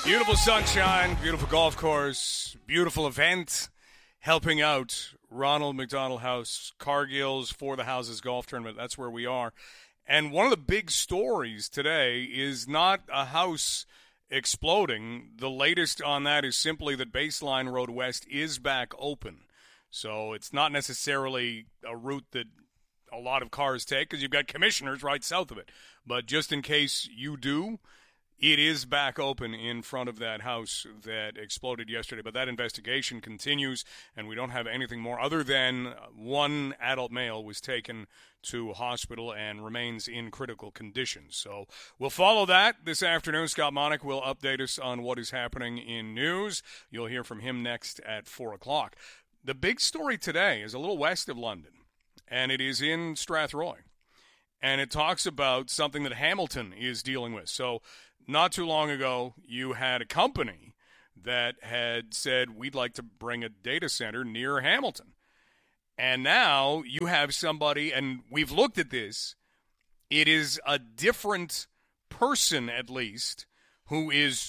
Beautiful sunshine, beautiful golf course, beautiful event, helping out Ronald McDonald House, Cargill's For the Houses golf tournament. That's where we are. And one of the big stories today is not a house exploding. The latest on that is simply that Baseline Road West is back open. So it's not necessarily a route that a lot of cars take because you've got commissioners right south of it. But just in case you do, it is back open in front of that house that exploded yesterday. But that investigation continues, and we don't have anything more other than one adult male was taken to hospital and remains in critical condition. So we'll follow that this afternoon. Scott Monick will update us on what is happening in news. You'll hear from him next at 4 o'clock. The big story today is a little west of London, and it is in Strathroy. And it talks about something that Hamilton is dealing with. So not too long ago, you had a company that had said, we'd like to bring a data center near Hamilton. And now you have somebody, and we've looked at this, it is a different person, at least, who is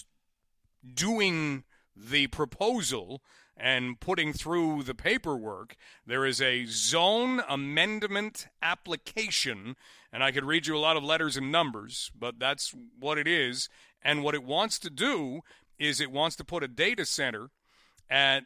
doing the proposal and putting through the paperwork. There is a zone amendment application, and I could read you a lot of letters and numbers, but that's what it is. And what it wants to do is it wants to put a data center at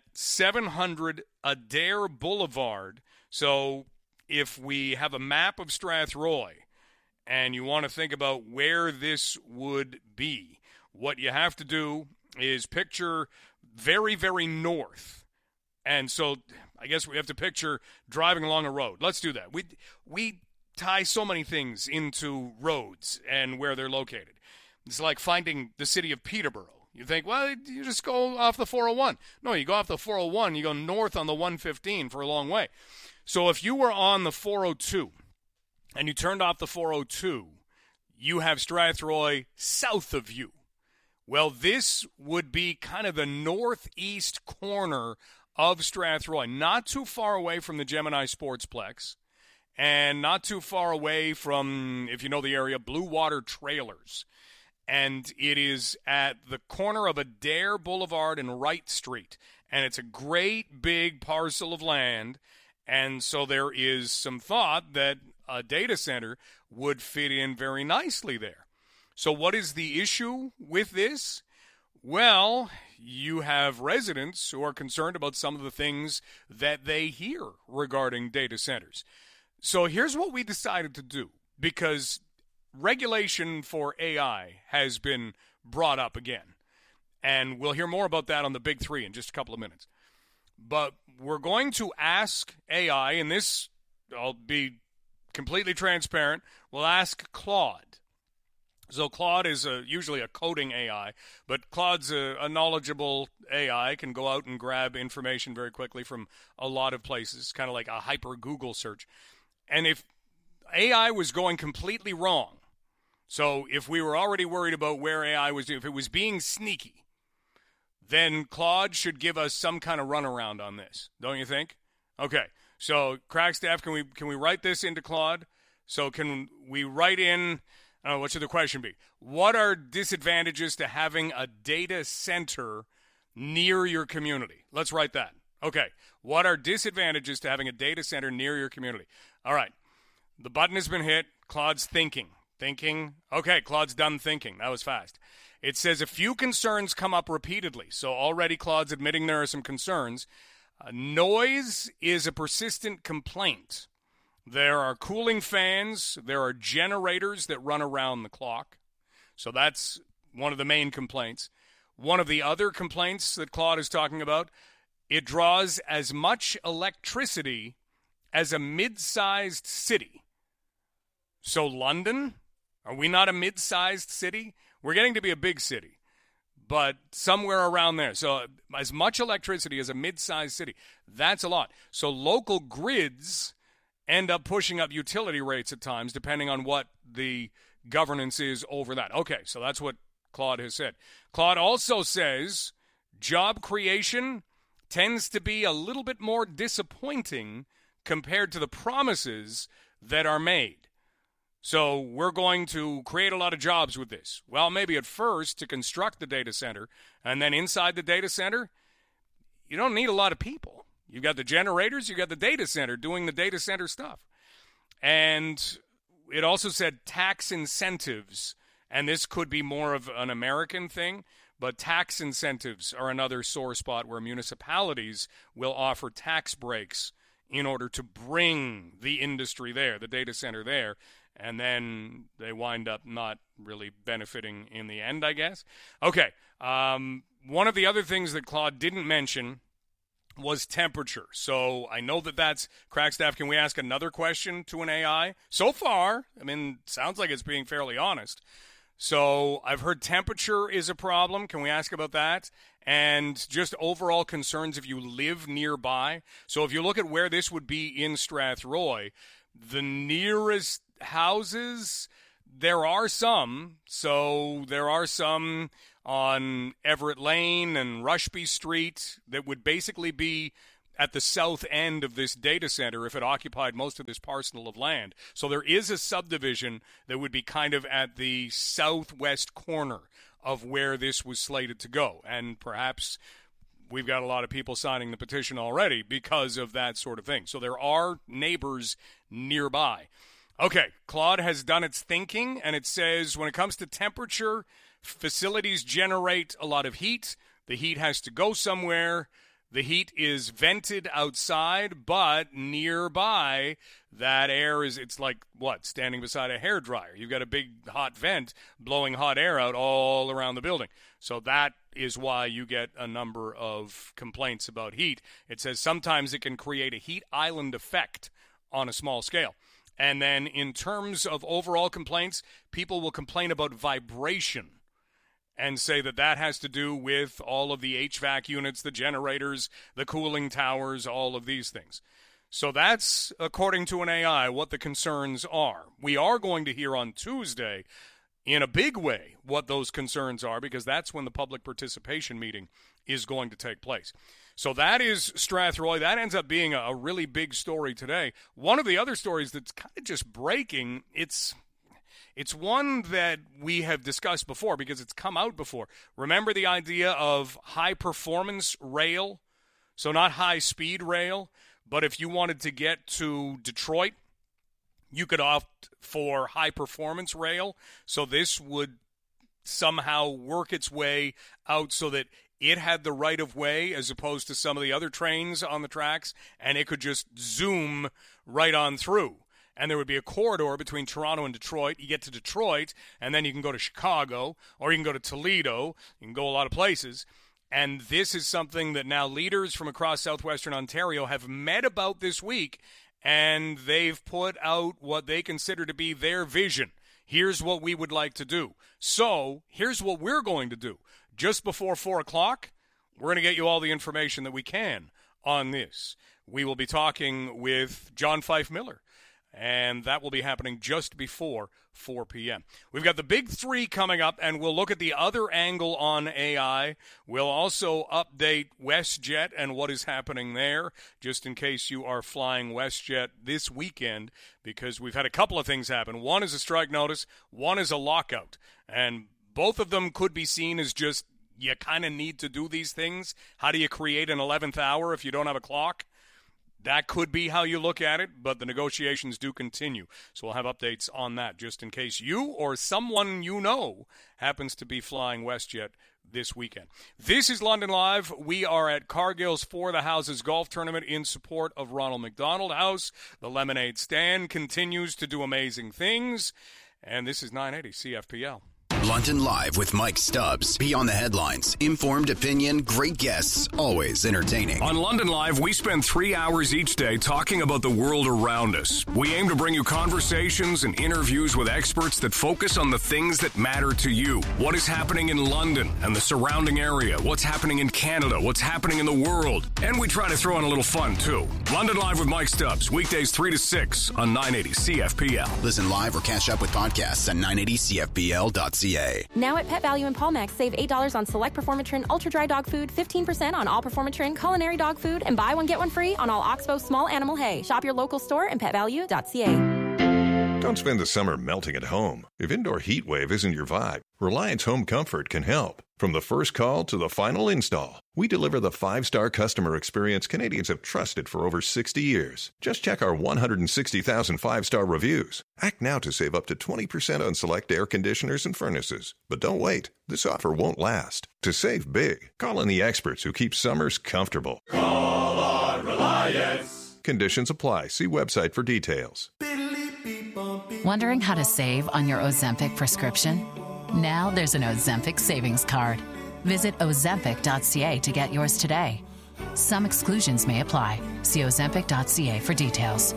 700 Adair Boulevard. So if we have a map of Strathroy and you want to think about where this would be, what you have to do is picture very, very north. And so I guess we have to picture driving along a road. Let's do that. We tie so many things into roads and where they're located. It's like finding the city of Peterborough. You think, well, you just go off the 401. No, you go off the 401, you go north on the 115 for a long way. So if you were on the 402 and you turned off the 402, you have Strathroy south of you. Well, this would be kind of the northeast corner of Strathroy, not too far away from the Gemini Sportsplex, and not too far away from, if you know the area, Blue Water Trailers. And it is at the corner of Adair Boulevard and Wright Street. And it's a great big parcel of land. And so there is some thought that a data center would fit in very nicely there. So what is the issue with this? Well, you have residents who are concerned about some of the things that they hear regarding data centers. So here's what we decided to do, because regulation for AI has been brought up again. And we'll hear more about that on the Big Three in just a couple of minutes. But we're going to ask AI, and this, I'll be completely transparent, we'll ask Claude. So Claude is usually a coding AI, but Claude's a knowledgeable AI, can go out and grab information very quickly from a lot of places, kind of like a hyper Google search. And if AI was going completely wrong, so if we were already worried about where AI was, if it was being sneaky, then Claude should give us some kind of runaround on this, don't you think? Okay, so Crackstaff, can we write this into Claude? So can we write in... what should the question be? What are disadvantages to having a data center near your community? Let's write that. Okay. What are disadvantages to having a data center near your community? All right. The button has been hit. Claude's thinking. Thinking. Okay, Claude's done thinking. That was fast. It says a few concerns come up repeatedly. So already Claude's admitting there are some concerns. Noise is a persistent complaint. There are cooling fans. There are generators that run around the clock. So that's one of the main complaints. One of the other complaints that Claude is talking about, it draws as much electricity as a mid-sized city. So London, are we not a mid-sized city? We're getting to be a big city, but somewhere around there. So as much electricity as a mid-sized city, that's a lot. So local grids end up pushing up utility rates at times, depending on what the governance is over that. Okay, so that's what Claude has said. Claude also says job creation tends to be a little bit more disappointing compared to the promises that are made. So we're going to create a lot of jobs with this. Well, maybe at first to construct the data center, and then inside the data center, you don't need a lot of people. You've got the generators, you've got the data center doing the data center stuff. And it also said tax incentives, and this could be more of an American thing, but tax incentives are another sore spot where municipalities will offer tax breaks in order to bring the industry there, the data center there, and then they wind up not really benefiting in the end, I guess. Okay, one of the other things that Claude didn't mention was temperature. So I know that's Crackstaff. Can we ask another question to an AI? So far, I mean, sounds like it's being fairly honest. So I've heard temperature is a problem. Can we ask about that? And just overall concerns if you live nearby. So if you look at where this would be in Strathroy, the nearest houses, there are some. So there are some on Everett Lane and Rushby Street that would basically be at the south end of this data center if it occupied most of this parcel of land. So there is a subdivision that would be kind of at the southwest corner of where this was slated to go. And perhaps we've got a lot of people signing the petition already because of that sort of thing. So there are neighbors nearby. Okay, Claude has done its thinking, and it says when it comes to temperature, facilities generate a lot of heat. The heat has to go somewhere. The heat is vented outside, but nearby, that air it's like, standing beside a hairdryer. You've got a big hot vent blowing hot air out all around the building. So that is why you get a number of complaints about heat. It says sometimes it can create a heat island effect on a small scale. And then in terms of overall complaints, people will complain about vibration and say that has to do with all of the HVAC units, the generators, the cooling towers, all of these things. So that's, according to an AI, what the concerns are. We are going to hear on Tuesday, in a big way, what those concerns are, because that's when the public participation meeting is going to take place. So that is Strathroy. That ends up being a really big story today. One of the other stories that's kind of just breaking, it's one that we have discussed before because it's come out before. Remember the idea of high-performance rail? So not high-speed rail, but if you wanted to get to Detroit, you could opt for high-performance rail. So this would somehow work its way out so that it had the right of way as opposed to some of the other trains on the tracks, and it could just zoom right on through. And there would be a corridor between Toronto and Detroit. You get to Detroit, and then you can go to Chicago, or you can go to Toledo. You can go a lot of places. And this is something that now leaders from across southwestern Ontario have met about this week, and they've put out what they consider to be their vision. Here's what we would like to do. So here's what we're going to do. Just before 4 o'clock, we're going to get you all the information that we can on this. We will be talking with John Fife Miller, and that will be happening just before 4 p.m. We've got the big three coming up, and we'll look at the other angle on AI. We'll also update WestJet and what is happening there, just in case you are flying WestJet this weekend, because we've had a couple of things happen. One is a strike notice, one is a lockout, and both of them could be seen as just you kind of need to do these things. How do you create an 11th hour if you don't have a clock? That could be how you look at it, but the negotiations do continue. So we'll have updates on that just in case you or someone you know happens to be flying WestJet this weekend. This is London Live. We are at Cargill's For the Houses golf tournament in support of Ronald McDonald House. The Lemonade Stand continues to do amazing things, and this is 980 CFPL. London Live with Mike Stubbs. Beyond the headlines. Informed opinion, great guests, always entertaining. On London Live, we spend 3 hours each day talking about the world around us. We aim to bring you conversations and interviews with experts that focus on the things that matter to you. What is happening in London and the surrounding area? What's happening in Canada? What's happening in the world? And we try to throw in a little fun, too. London Live with Mike Stubbs. Weekdays 3 to 6 on 980 CFPL. Listen live or catch up with podcasts at 980CFPL.ca. Now at Pet Value in Palmax, save $8 on select Performatrin Ultra Dry Dog Food, 15% on all Performatrin Culinary Dog Food, and buy one, get one free on all Oxbow Small Animal Hay. Shop your local store and petvalue.ca. Don't spend the summer melting at home. If indoor heat wave isn't your vibe, Reliance Home Comfort can help. From the first call to the final install, we deliver the 5-star customer experience Canadians have trusted for over 60 years. Just check our 160,000 5-star reviews. Act now to save up to 20% on select air conditioners and furnaces. But don't wait. This offer won't last. To save big, call on the experts who keep summers comfortable. Call on Reliance. Conditions apply. See website for details. Wondering how to save on your Ozempic prescription? Now there's an Ozempic savings card. Visit Ozempic.ca to get yours today. Some exclusions may apply. See Ozempic.ca for details.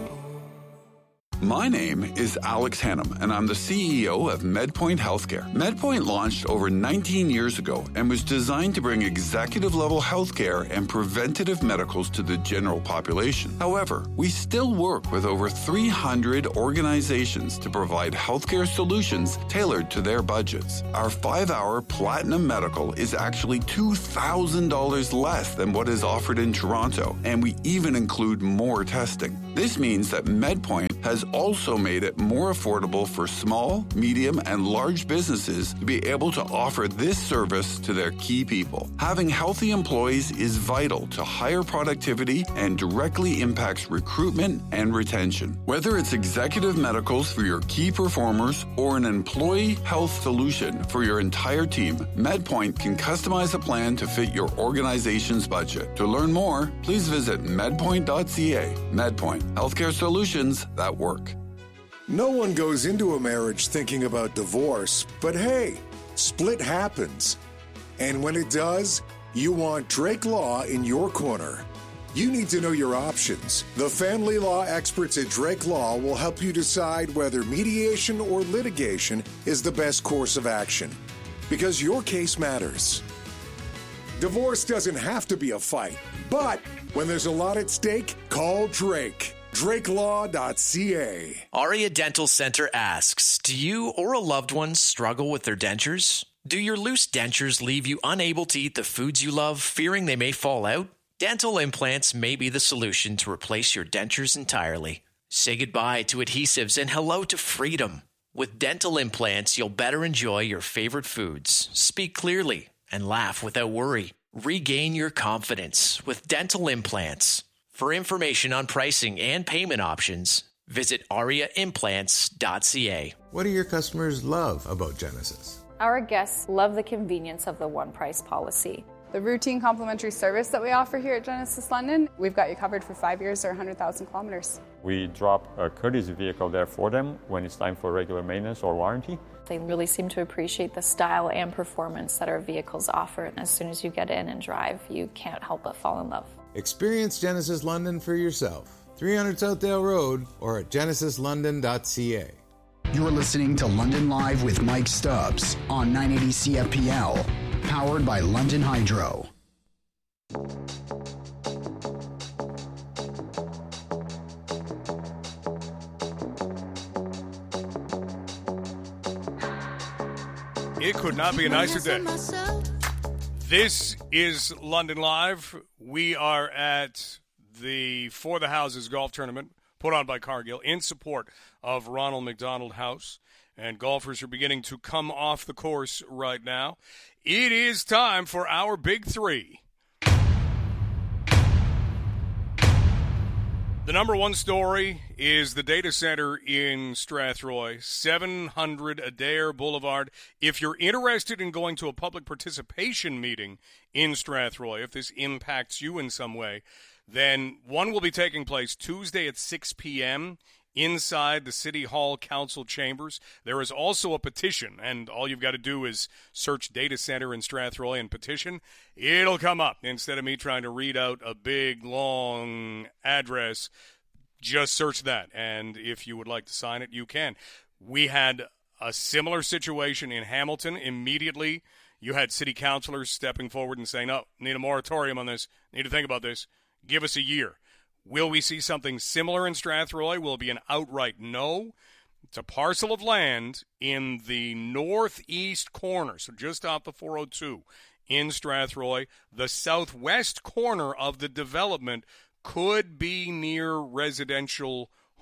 My name is Alex Hannum, and I'm the CEO of MedPoint Healthcare. MedPoint launched over 19 years ago and was designed to bring executive-level healthcare and preventative medicals to the general population. However, we still work with over 300 organizations to provide healthcare solutions tailored to their budgets. Our 5-hour Platinum Medical is actually $2,000 less than what is offered in Toronto, and we even include more testing. This means that MedPoint has also made it more affordable for small, medium, and large businesses to be able to offer this service to their key people. Having healthy employees is vital to higher productivity and directly impacts recruitment and retention. Whether it's executive medicals for your key performers or an employee health solution for your entire team, MedPoint can customize a plan to fit your organization's budget. To learn more, please visit medpoint.ca. MedPoint, healthcare solutions that work. No one goes into a marriage thinking about divorce, but hey, split happens. And when it does, you want Drake Law in your corner. You need to know your options. The family law experts at Drake Law will help you decide whether mediation or litigation is the best course of action, because your case matters. Divorce doesn't have to be a fight, but when there's a lot at stake, call Drake. DrakeLaw.ca. Aria Dental Center asks, do you or a loved one struggle with their dentures? Do your loose dentures leave you unable to eat the foods you love, fearing they may fall out? Dental implants may be the solution to replace your dentures entirely. Say goodbye to adhesives and hello to freedom. With dental implants, you'll better enjoy your favorite foods, speak clearly, and laugh without worry. Regain your confidence with dental implants. For information on pricing and payment options, visit ariaimplants.ca. What do your customers love about Genesis? Our guests love the convenience of the one-price policy. The routine complimentary service that we offer here at Genesis London, we've got you covered for 5 years or 100,000 kilometers. We drop a courtesy vehicle there for them when it's time for regular maintenance or warranty. They really seem to appreciate the style and performance that our vehicles offer. And as soon as you get in and drive, you can't help but fall in love. Experience Genesis London for yourself. 300 Southdale Road or at genesislondon.ca. You're listening to London Live with Mike Stubbs on 980 CFPL, powered by London Hydro. It could not be a nicer day. This is London Live. We are at the For the Houses golf tournament put on by Cargill in support of Ronald McDonald House. And golfers are beginning to come off the course right now. It is time for our Big Three. The number one story is the data center in Strathroy, 700 Adair Boulevard. If you're interested in going to a public participation meeting in Strathroy, if this impacts you in some way, then one will be taking place Tuesday at 6 p.m. inside the City Hall Council chambers. There is also a petition, and all you've got to do is search data center in Strathroy and petition. It'll come up. Instead of me trying to read out a big, long address, just search that. And if you would like to sign it, you can. We had a similar situation in Hamilton. Immediately, you had city councilors stepping forward and saying, "No, need a moratorium on this. Need to think about this. Give us a year." Will we see something similar in Strathroy? Will it be an outright no? It's a parcel of land in the northeast corner, so just off the 402 in Strathroy. The southwest corner of the development could be near residential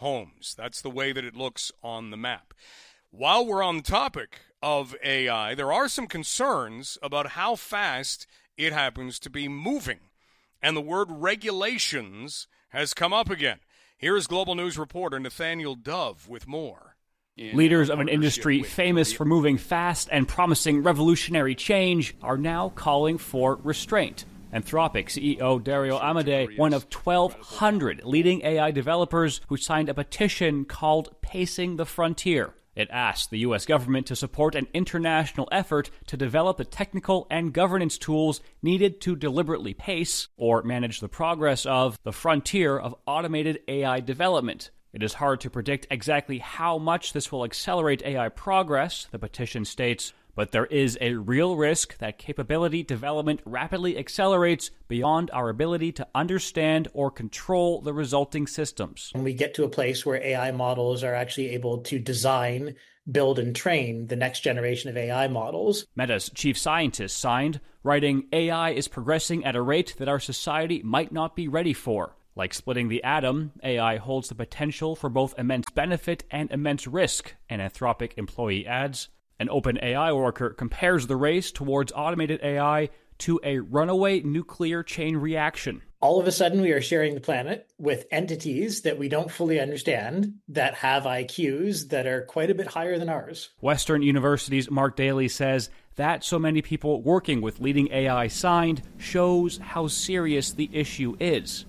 homes. That's the way that it looks on the map. While we're on the topic of AI, there are some concerns about how fast it happens to be moving. And the word regulations has come up again. Here is Global News reporter Nathaniel Dove with more. Leaders of an industry famous for moving fast and promising revolutionary change are now calling for restraint. Anthropic CEO Dario Amodei, one of 1,200 leading AI developers who signed a petition called Pacing the Frontier. It asked the U.S. government to support an international effort to develop the technical and governance tools needed to deliberately pace or manage the progress of the frontier of automated AI development. It is hard to predict exactly how much this will accelerate AI progress, the petition states, but there is a real risk that capability development rapidly accelerates beyond our ability to understand or control the resulting systems. When we get to a place where AI models are actually able to design, build, and train the next generation of AI models. Meta's chief scientist signed, writing, "AI is progressing at a rate that our society might not be ready for. Like splitting the atom, AI holds the potential for both immense benefit and immense risk," an Anthropic employee adds. An OpenAI worker compares the race towards automated AI to a runaway nuclear chain reaction. All of a sudden, we are sharing the planet with entities that we don't fully understand, that have IQs that are quite a bit higher than ours. Western University's Mark Daly says that so many people working with leading AI signed shows how serious the issue is.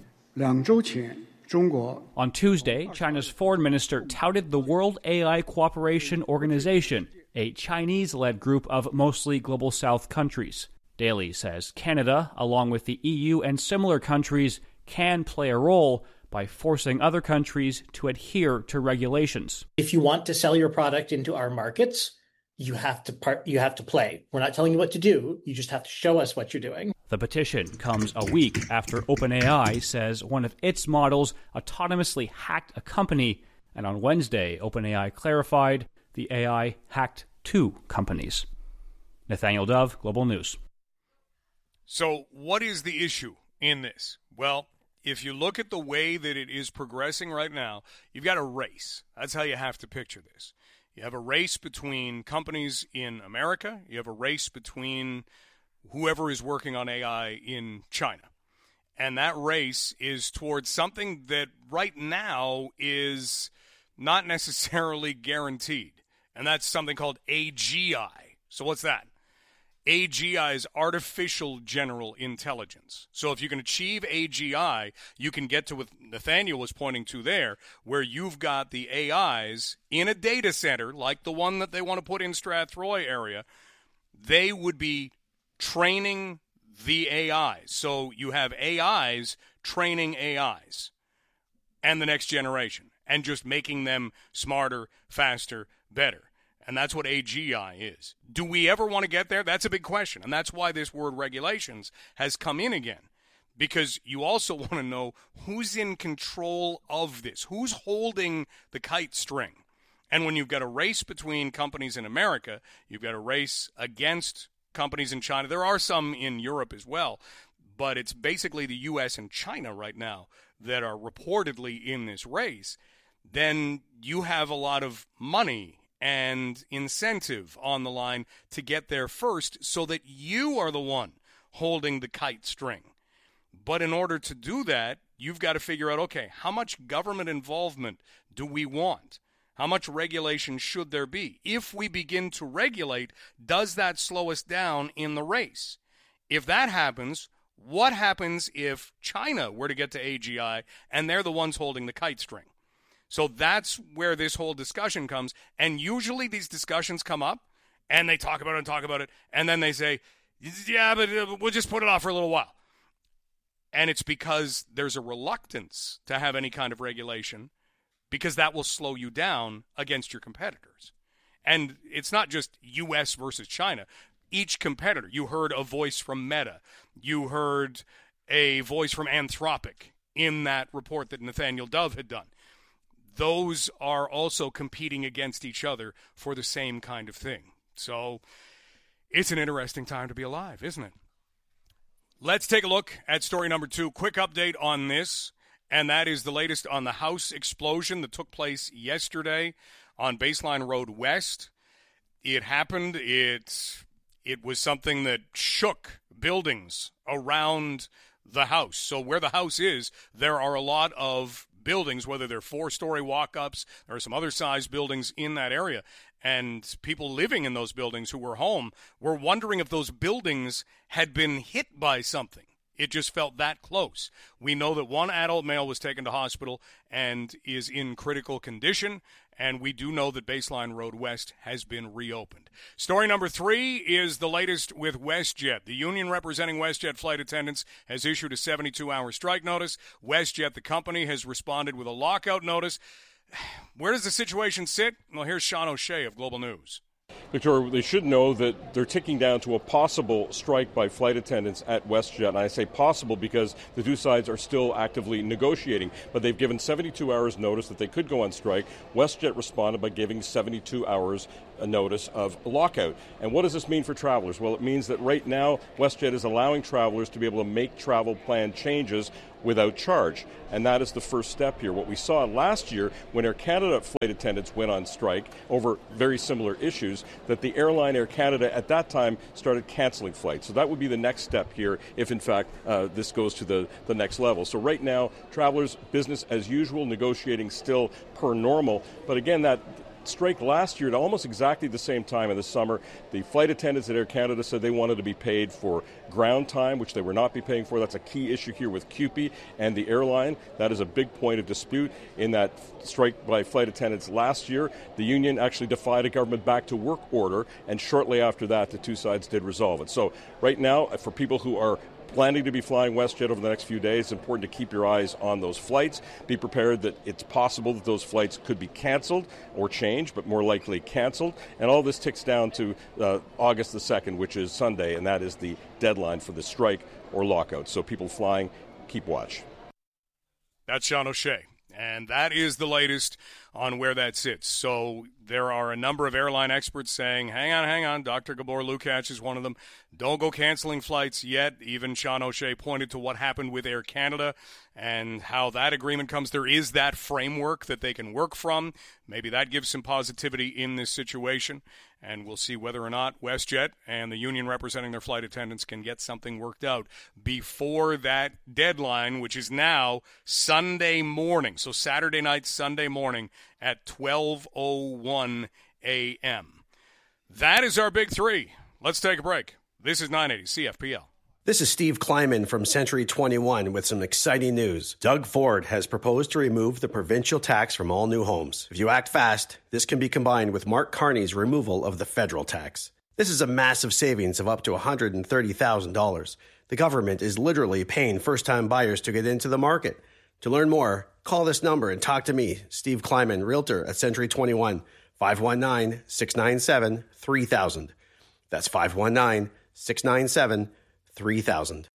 On Tuesday, China's foreign minister touted the World AI Cooperation Organization, a Chinese-led group of mostly Global South countries. Daly says Canada, along with the EU and similar countries, can play a role by forcing other countries to adhere to regulations. If you want to sell your product into our markets, you have to play. We're not telling you what to do. You just have to show us what you're doing. The petition comes a week after OpenAI says one of its models autonomously hacked a company, and on Wednesday, OpenAI clarified the AI hacked 2 companies. Nathaniel Dove, Global News. So what is the issue in this? Well, if you look at the way that it is progressing right now, you've got a race. That's how you have to picture this. You have a race between companies in America. You have a race between whoever is working on AI in China. And that race is towards something that right now is not necessarily guaranteed. And that's something called AGI. So what's that? AGI is artificial general intelligence. So if you can achieve AGI, you can get to what Nathaniel was pointing to there, where you've got the AIs in a data center, like the one that they want to put in Strathroy area. They would be training the AIs. So you have AIs training AIs and the next generation, and just making them smarter, faster, better. And that's what AGI is. Do we ever want to get there? That's a big question. And that's why this word regulations has come in again. Because you also want to know who's in control of this. Who's holding the kite string? And when you've got a race between companies in America, you've got a race against companies in China. There are some in Europe as well. But it's basically the U.S. and China right now that are reportedly in this race. Then you have a lot of money and incentive on the line to get there first so that you are the one holding the kite string. But in order to do that, you've got to figure out, okay, how much government involvement do we want? How much regulation should there be? If we begin to regulate, does that slow us down in the race? If that happens, what happens if China were to get to AGI and they're the ones holding the kite string? So that's where this whole discussion comes. And usually these discussions come up, and they talk about it, and then they say, yeah, but we'll just put it off for a little while. And it's because there's a reluctance to have any kind of regulation, because that will slow you down against your competitors. And it's not just U.S. versus China. Each competitor, you heard a voice from Meta. You heard a voice from Anthropic in that report that Nathaniel Dove had done. Those are also competing against each other for the same kind of thing. So it's an interesting time to be alive, isn't it? Let's take a look at story number 2. Quick update on this. and that is the latest on the house explosion that took place yesterday on Baseline Road West. It happened. It was something that shook buildings around the house. So where the house is, there are a lot of buildings, whether they're 4-story walk-ups, there are some other size buildings in that area. And people living in those buildings who were home were wondering if those buildings had been hit by something. It just felt that close. We know that one adult male was taken to hospital and is in critical condition, and we do know that Baseline Road West has been reopened. Story number 3 is the latest with WestJet. The union representing WestJet flight attendants has issued a 72-hour strike notice. WestJet, the company, has responded with a lockout notice. Where does the situation sit? Well, here's Sean O'Shea of Global News. Victoria, they should know that they're ticking down to a possible strike by flight attendants at WestJet. And I say possible because the two sides are still actively negotiating. But they've given 72 hours notice that they could go on strike. WestJet responded by giving 72 hours a notice of a lockout. And what does this mean for travelers? Well, it means that right now WestJet is allowing travelers to be able to make travel plan changes without charge. And that is the first step here. What we saw last year when Air Canada flight attendants went on strike over very similar issues, that the airline Air Canada at that time started canceling flights. So that would be the next step here if, in fact, this goes to the next level. So right now, travelers, business as usual, negotiating still per normal. But again, that strike last year at almost exactly the same time in the summer, the flight attendants at Air Canada said they wanted to be paid for ground time, which they were not be paying for. That's a key issue here with CUPE and the airline. That is a big point of dispute in that strike by flight attendants last year. The union actually defied a government back to work order, and shortly after that, the two sides did resolve it. So right now, for people who are planning to be flying WestJet over the next few days, it's important to keep your eyes on those flights. Be prepared that it's possible that those flights could be canceled or changed, but more likely canceled. And all this ticks down to August the 2nd, which is Sunday, and that is the deadline for the strike or lockout. So people flying, keep watch. That's Sean O'Shea. And that is the latest on where that sits. So there are a number of airline experts saying, hang on. Dr. Gabor Lukács is one of them. Don't go canceling flights yet. Even Sean O'Shea pointed to what happened with Air Canada and how that agreement comes. There is that framework that they can work from. Maybe that gives some positivity in this situation. And we'll see whether or not WestJet and the union representing their flight attendants can get something worked out before that deadline, which is now Sunday morning. So Saturday night, Sunday morning at 12:01 a.m. That is our big 3. Let's take a break. This is 980 CFPL. This is Steve Kleiman from Century 21 with some exciting news. Doug Ford has proposed to remove the provincial tax from all new homes. If you act fast, this can be combined with Mark Carney's removal of the federal tax. This is a massive savings of up to $130,000. The government is literally paying first-time buyers to get into the market. To learn more, call this number and talk to me, Steve Kleiman, Realtor at Century 21, 519-697-3000. That's 519-697-3000. 3000.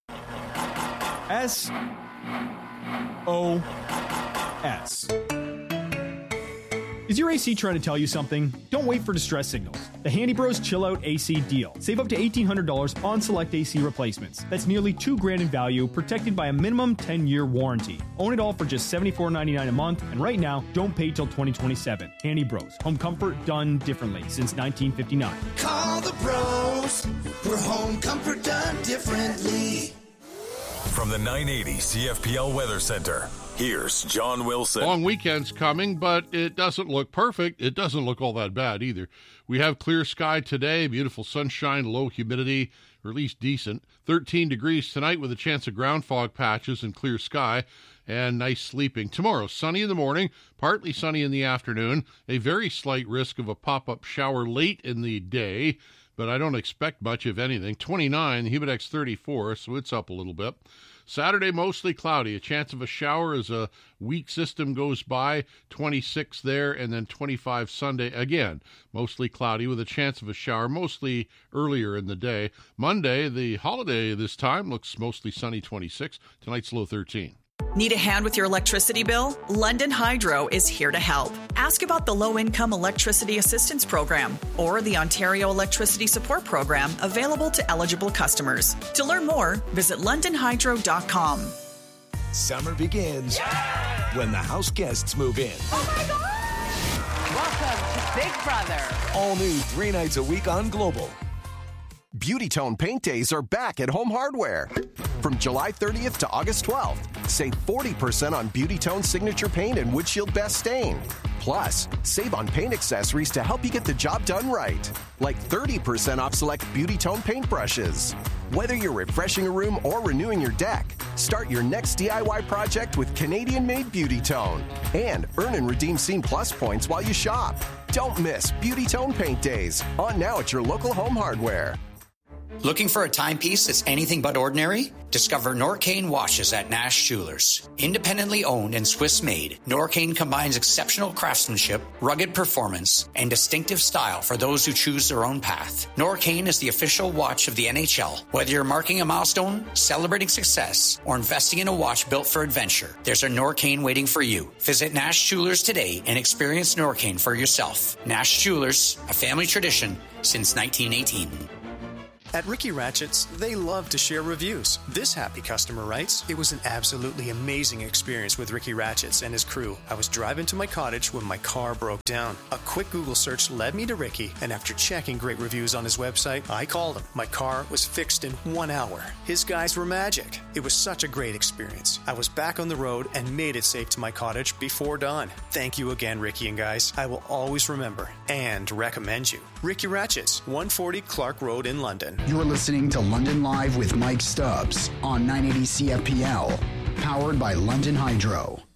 SOS. Is your AC trying to tell you something? Don't wait for distress signals. The Handy Bros Chill Out AC deal. Save up to $1,800 on select AC replacements. That's nearly $2,000 in value, protected by a minimum 10-year warranty. Own it all for just $74.99 a month, and right now, don't pay till 2027. Handy Bros. Home comfort done differently since 1959. Call the pros for home comfort done differently. From the 980 CFPL Weather Center, here's John Wilson. Long weekend's coming, but it doesn't look perfect. It doesn't look all that bad either. We have clear sky today, beautiful sunshine, low humidity, or at least decent. 13 degrees tonight with a chance of ground fog patches and clear sky, and nice sleeping. Tomorrow, sunny in the morning, partly sunny in the afternoon, a very slight risk of a pop-up shower late in the day, but I don't expect much of anything. 29, the Humidex 34, so it's up a little bit. Saturday, mostly cloudy. A chance of a shower as a weak system goes by. 26 there, and then 25 Sunday. Again, mostly cloudy with a chance of a shower, mostly earlier in the day. Monday, the holiday this time, looks mostly sunny, 26. Tonight's low 13. Need a hand with your electricity bill? London Hydro is here to help. Ask about the Low-Income Electricity Assistance Program or the Ontario Electricity Support Program available to eligible customers. To learn more, visit londonhydro.com. Summer begins when the house guests move in. Oh my God! Welcome to Big Brother. All new 3 nights a week on Global. Beauty Tone Paint Days are back at Home Hardware. From July 30th to August 12th, save 40% on Beauty Tone Signature Paint and Wood Shield Best Stain. Plus, save on paint accessories to help you get the job done right. Like 30% off select Beauty Tone paint brushes. Whether you're refreshing a room or renewing your deck, start your next DIY project with Canadian-made Beauty Tone. And earn and redeem Scene Plus points while you shop. Don't miss Beauty Tone Paint Days. On now at your local Home Hardware. Looking for a timepiece that's anything but ordinary? Discover Norcane watches at Nash Jewelers. Independently owned and Swiss-made, Norcane combines exceptional craftsmanship, rugged performance, and distinctive style for those who choose their own path. Norcane is the official watch of the NHL. Whether you're marking a milestone, celebrating success, or investing in a watch built for adventure, there's a Norcane waiting for you. Visit Nash Jewelers today and experience Norcane for yourself. Nash Jewelers, a family tradition since 1918. At Ricky Ratchets, they love to share reviews. This happy customer writes, "It was an absolutely amazing experience with Ricky Ratchets and his crew. I was driving to my cottage when my car broke down. A quick Google search led me to Ricky, and after checking great reviews on his website, I called him. My car was fixed in 1 hour. His guys were magic. It was such a great experience. I was back on the road and made it safe to my cottage before dawn. Thank you again, Ricky and guys. I will always remember and recommend you. Ricky Ratchets, 140 Clark Road in London." You're listening to London Live with Mike Stubbs on 980 CFPL, powered by London Hydro.